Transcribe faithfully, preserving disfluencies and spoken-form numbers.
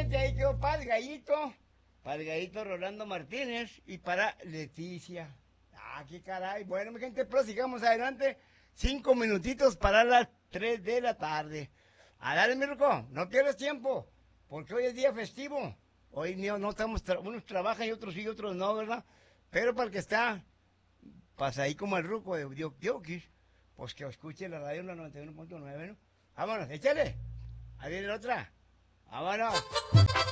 gente, ahí quedó para el gallito, para el gallito Rolando Martínez y para Leticia. Ah, qué caray. Bueno, mi gente, prosigamos adelante. Cinco minutitos para las tres de la tarde. A darle, mi ruco, no pierdas tiempo, porque hoy es día festivo. Hoy no, no estamos, tra unos trabajan y otros sí, otros no, ¿verdad? Pero para el que está, pasa ahí como el ruco de Diokis, pues que escuche la radio en la noventa y uno punto nueve, ¿no? Vámonos, échale. Ahí viene la otra. Vámonos.